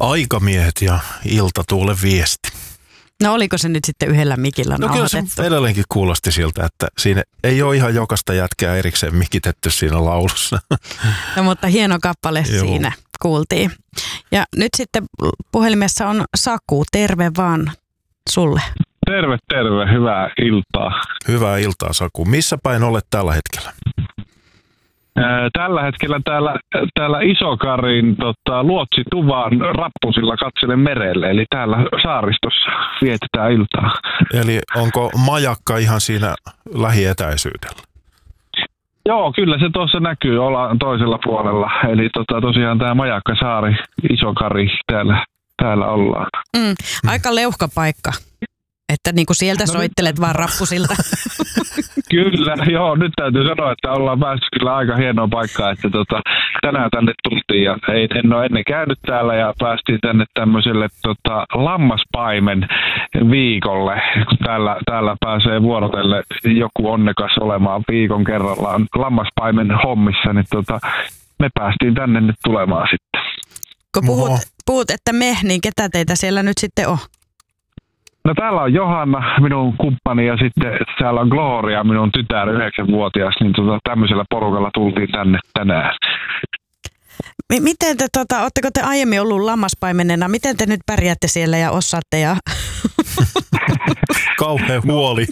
Aikamiehet ja Iltatuulen viesti. No oliko se nyt sitten yhdellä mikillä nauhoitettu? Kyllä se edelleenkin kuulosti siltä, että siinä ei ole ihan jokaista jätkää erikseen mikitetty siinä laulussa. No, mutta hieno kappale siinä kuultiin. Ja nyt sitten puhelimessa on Saku. Terve vaan sulle. Terve, terve. Hyvää iltaa. Hyvää iltaa, Saku. Missä päin olet tällä hetkellä? Tällä hetkellä täällä Isokarin Luotsituvan rappusilla katselen merelle, eli täällä saaristossa vietetään iltaa. Eli onko majakka ihan siinä lähietäisyydellä? Joo, kyllä se tuossa näkyy, ollaan toisella puolella. Eli tosiaan tämä Majakkasaari, Isokari, täällä ollaan. Aika leuhka paikka, että niinku sieltä soittelet vaan rappusilta. Kyllä, joo, nyt täytyy sanoa, että ollaan päässyt kyllä aika hienoa paikkaa, että tänään tänne tultiin ja en ole ennen käynyt täällä ja päästiin tänne tämmöiselle lammaspaimen viikolle, kun täällä pääsee vuorotelle joku onnekas olemaan viikon kerrallaan lammaspaimen hommissa, niin me päästiin tänne nyt tulemaan sitten. Kun puhut, että niin ketä teitä siellä nyt sitten on? No täällä on Johanna, minun kumppani, ja sitten täällä on Gloria, minun tytär, 9-vuotias, niin tämmöisellä porukalla tultiin tänne tänään. Miten te, ootteko te aiemmin ollut lammaspaimenena? Miten te nyt pärjäätte siellä ja osaatte? Ja... Kauhean huoli.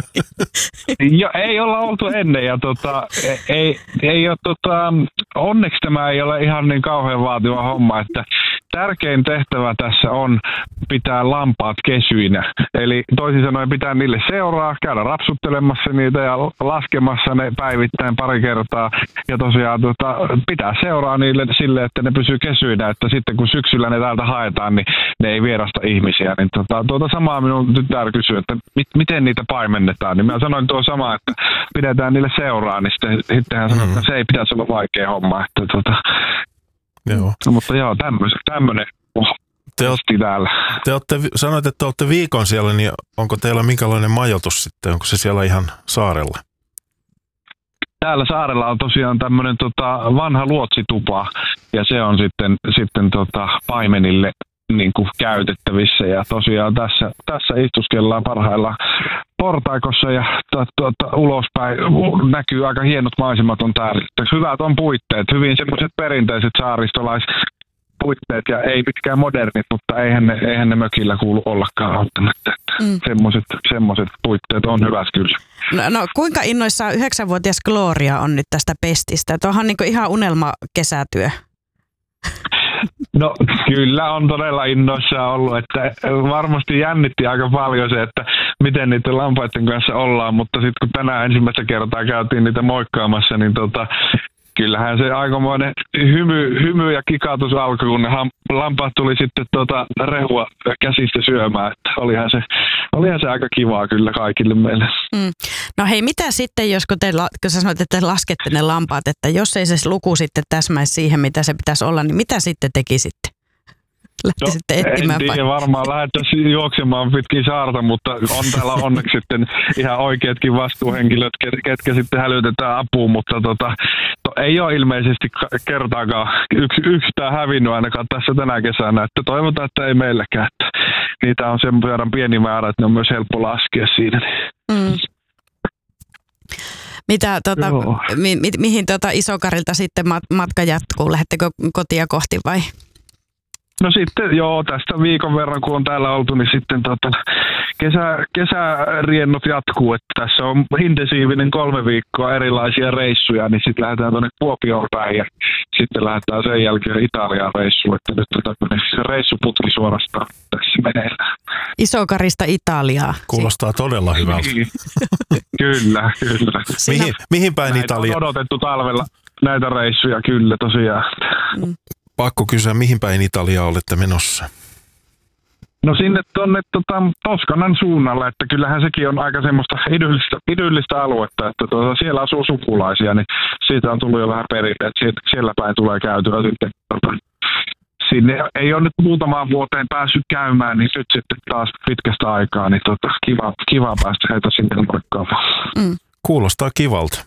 Ei olla oltu ennen ja ei ole, onneksi tämä ei ole ihan niin kauhean vaativa homma, että tärkein tehtävä tässä on pitää lampaat kesyinä. Eli toisin sanoen pitää niille seuraa, käydä rapsuttelemassa niitä ja laskemassa ne päivittäin pari kertaa. Ja tosiaan pitää seuraa niille sille, että ne pysyy kesyinä, että sitten kun syksyllä ne täältä haetaan, niin ne ei vierasta ihmisiä. Niin samaa minun tytär kysyy, että miten niitä paimennetaan. Niin mä sanoin tuo sama, että pidetään niille seuraa, niin sitten hän sanoi, että se ei pitäisi olla vaikea homma. Että Joo. No, mutta joo, tämmöinen täällä. Sanoit, että olette viikon siellä, niin onko teillä minkälainen majoitus sitten? Onko se siellä ihan saarella? Täällä saarella on tosiaan tämmöinen vanha luotsitupa ja se on sitten paimenille niin kuin käytettävissä ja tosiaan tässä istuskellaan parhaillaan portaikossa ja ulospäin näkyy aika hienot maisemat on täällä. Hyvät on puitteet, hyvin semmoiset perinteiset saaristolaispuitteet ja ei pitkään modernit, mutta eihän ne mökillä kuulu ollakaan välttämättä. Semmoiset puitteet on hyvät kyllä. No kuinka innoissaan 9-vuotias Gloria on nyt tästä pestistä? Tuohan niin ihan unelmakesätyö. No kyllä on todella innoissaan ollut, että varmasti jännitti aika paljon se, että miten niiden lampaiden kanssa ollaan, mutta sitten kun tänään ensimmäistä kertaa käytiin niitä moikkaamassa, niin kyllähän se aikamoinen hymy ja kikautus alkoi, kun ne lampaat tuli sitten rehua käsistä syömään, että olihan se aika kivaa kyllä kaikille meille. No hei, mitä sitten, jos kun sä sanoit, että laskette ne lampaat, että jos ei se luku sitten täsmäisi siihen, mitä se pitäisi olla, niin mitä sitten tekisitte? Lähtisitte etsimään en tiedä, varmaan lähdettäisiin juoksemaan pitkin saarta, mutta on täällä onneksi sitten ihan oikeatkin vastuuhenkilöt, ketkä sitten hälytetään apuun, mutta ei ole ilmeisesti kertaakaan yhtään hävinnyt ainakaan tässä tänä kesänä, että toivotaan, että ei meilläkään. Niitä on sen verran pieni määrä, että ne on myös helppo laskea siinä. Mihin Isokarilta sitten matka jatkuu? Lähdettekö kotia kohti vai? No sitten joo, tästä viikon verran kun on täällä oltu, niin sitten kesäriennot jatkuu, että tässä on intensiivinen 3 viikkoa erilaisia reissuja, niin sitten lähdetään tuonne Kuopioon päin ja sitten lähdetään sen jälkeen Italiaan reissuun, että nyt on tämmöinen reissuputki suorastaan tässä meneillään. Isokarista Italiaa. Kuulostaa todella hyvältä. Kyllä. Mihin päin Italia? On odotettu talvella näitä reissuja, kyllä tosiaan. Pakko kysyä, mihin päin Italiaa olette menossa? No sinne tuonne Toskanan suunnalle, että kyllähän sekin on aika semmoista idyllistä aluetta, että siellä asuu sukulaisia, niin siitä on tullut jo vähän perinteet, että siellä päin tulee käytyä sitten. Sinne ei ole nyt muutamaan vuoteen päässyt käymään, niin nyt sitten taas pitkästä aikaa, niin kiva päästä heitä sinne moikkaamaan. Kuulostaa kivalta.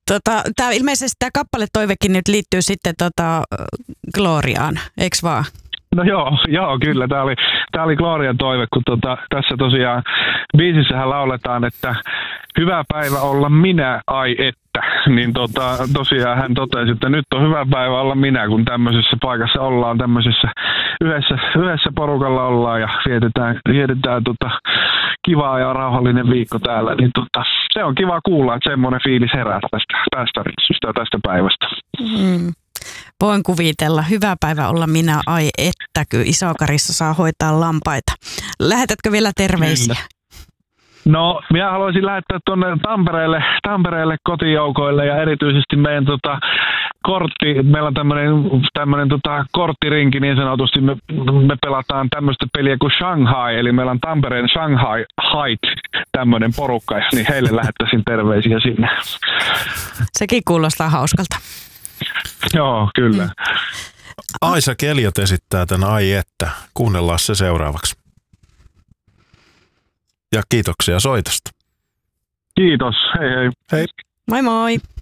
Ilmeisesti tämä kappaletoivekin nyt liittyy sitten Gloriaan, eikö vaan? No joo, kyllä. Tää oli Glorian toive, kun tässä tosiaan biisissähän lauletaan, että hyvä päivä olla minä, ai että. Niin tosiaan hän totesi, että nyt on hyvä päivä olla minä, kun tämmöisessä paikassa ollaan, tämmöisessä yhdessä porukalla ollaan ja vietetään kivaa ja rauhallinen viikko täällä. Niin se on kiva kuulla, että semmoinen fiilis herää tästä reissusta ja tästä päivästä. Voin kuvitella. Hyvä päivä olla minä, ai että, kyllä Isokarissa saa hoitaa lampaita. Lähetätkö vielä terveisiä? Kyllä. No, minä haluaisin lähettää tuonne Tampereelle kotijoukoille ja erityisesti meidän meillä on tämmöinen korttirinki niin sanotusti. Me pelataan tämmöistä peliä kuin Shanghai, eli meillä on Tampereen Shanghai Height tämmöinen porukka, niin heille lähettäisin terveisiä sinne. Sekin kuulostaa hauskalta. Joo, kyllä. Aisa Keliot esittää tämän ai että. Kuunnellaan se seuraavaksi. Ja kiitoksia soitosta. Kiitos, hei hei. Hei. Moi moi.